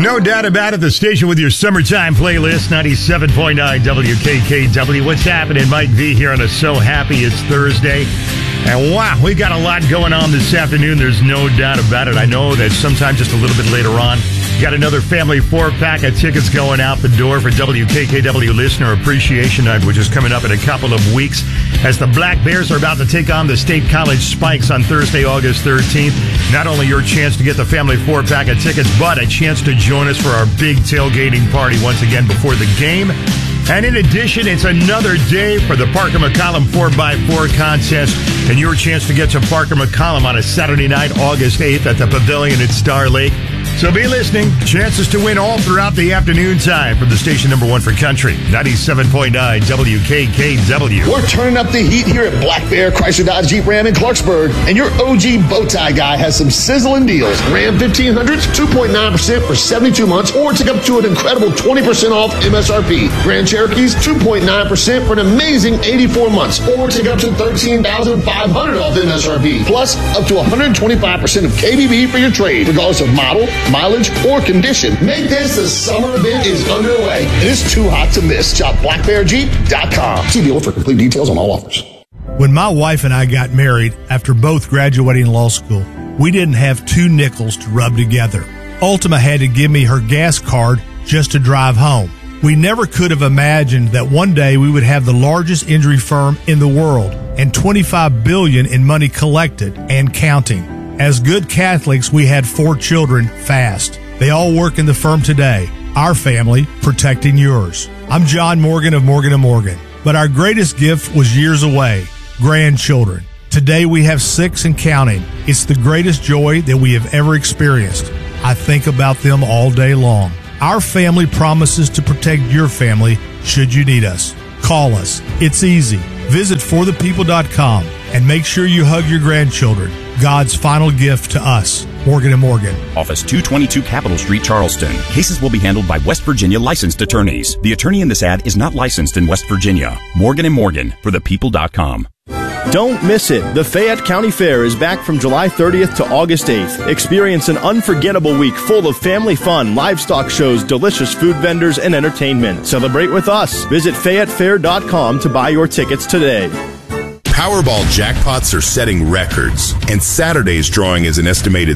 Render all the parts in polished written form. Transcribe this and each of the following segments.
No doubt about it, the station with your summertime playlist, 97.9 WKKW. What's happening? Mike V here on a So Happy It's Thursday. And wow, we got a lot going on this afternoon. There's no doubt about it. I know that sometime just a little bit later on, got another family 4-pack of tickets going out the door for WKKW Listener Appreciation Night, which is coming up in a couple of weeks as the Black Bears are about to take on the State College Spikes on Thursday, August 13th. Not only your chance to get the family 4-pack of tickets, but a chance to join us for our big tailgating party once again before the game. And in addition, it's another day for the Parker McCollum 4x4 contest and your chance to get to Parker McCollum on a Saturday night, August 8th at the Pavilion at Star Lake. So be listening. Chances to win all throughout the afternoon time from the station number one for country, 97.9 WKKW. We're turning up the heat here at Black Bear Chrysler Dodge Jeep Ram in Clarksburg, and your OG Bowtie guy has some sizzling deals. Ram 1500s, 2.9% for 72 months, or take up to an incredible 20% off MSRP. Grand Cherokees, 2.9% for an amazing 84 months, or take up to $13,500 off MSRP. Plus, up to 125% of KBB for your trade, regardless of model, mileage, or condition. Make this the summer event is underway. It is too hot to miss. Shop blackbearjeep.com. See dealer for complete details on all offers. When my wife and I got married after both graduating law school, we didn't have 2 nickels to rub together. Ultima had to give me her gas card just to drive home. We never could have imagined that one day we would have the largest injury firm in the world and $25 billion in money collected and counting. As good Catholics, we had 4 children fast. They all work in the firm today. Our family, protecting yours. I'm John Morgan of Morgan & Morgan. But our greatest gift was years away, grandchildren. Today we have 6 and counting. It's the greatest joy that we have ever experienced. I think about them all day long. Our family promises to protect your family should you need us. Call us. It's easy. Visit forthepeople.com and make sure you hug your grandchildren. God's final gift to us. Morgan & Morgan. Office 222 Capitol Street, Charleston. Cases will be handled by West Virginia licensed attorneys. The attorney in this ad is not licensed in West Virginia. Morgan & Morgan, forthepeople.com. Don't miss it. The Fayette County Fair is back from July 30th to August 8th. Experience an unforgettable week full of family fun, livestock shows, delicious food vendors, and entertainment. Celebrate with us. Visit FayetteFair.com to buy your tickets today. Powerball jackpots are setting records, and Saturday's drawing is an estimated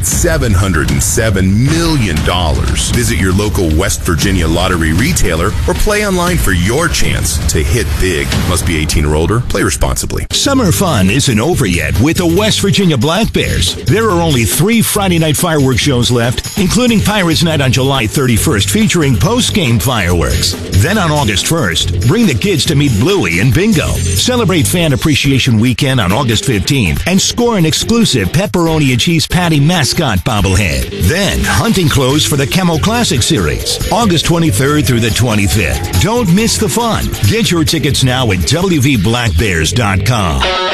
$707 million. Visit your local West Virginia lottery retailer or play online for your chance to hit big. Must be 18 or older. Play responsibly. Summer fun isn't over yet with the West Virginia Black Bears. There are only 3 Friday night fireworks shows left, including Pirates Night on July 31st featuring post-game fireworks. Then on August 1st, bring the kids to meet Bluey and Bingo. Celebrate Fan Appreciation Weekend on August 15th and score an exclusive pepperoni and cheese patty mascot bobblehead. Then hunting clothes for the Camo Classic Series, August 23rd through the 25th. Don't miss the fun. Get your tickets now at WVBlackBears.com.